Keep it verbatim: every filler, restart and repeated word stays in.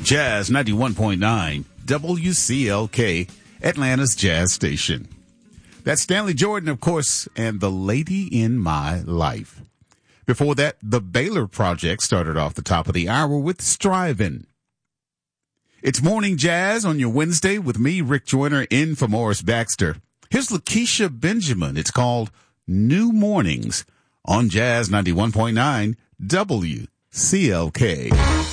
Jazz ninety-one point nine, W C L K, Atlanta's Jazz Station. That's Stanley Jordan, of course, and The Lady in My Life. Before that, the Baylor Project started off the top of the hour with Strivin'. It's Morning Jazz on your Wednesday with me, Rick Joyner, in for Morris Baxter. Here's Lakeisha Benjamin. It's called New Mornings on Jazz ninety-one point nine W C L K.